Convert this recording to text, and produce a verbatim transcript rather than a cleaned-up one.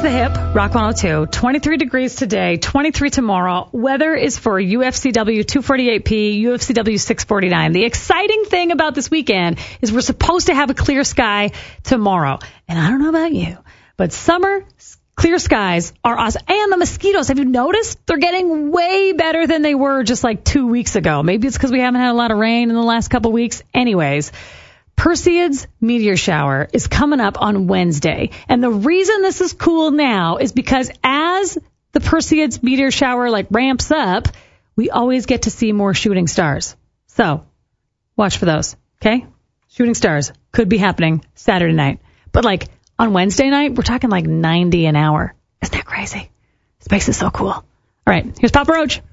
the Hip, Rock one oh two. twenty-three degrees today, twenty-three tomorrow. Weather is for U F C W two forty-eight P, U F C W six forty-nine. The exciting thing about this weekend is we're supposed to have a clear sky tomorrow. And I don't know about you, but summer clear skies are awesome. And the mosquitoes, have you noticed? They're getting way better than they were just like two weeks ago. Maybe it's because we haven't had a lot of rain in the last couple weeks. Anyways, Perseids meteor shower is coming up on Wednesday. And the reason this is cool now is because as the Perseids meteor shower like ramps up, we always get to see more shooting stars. So watch for those, okay? Shooting stars could be happening Saturday night. But like on Wednesday night, we're talking like ninety an hour. Isn't that crazy? Space is so cool. All right, here's Papa Roach.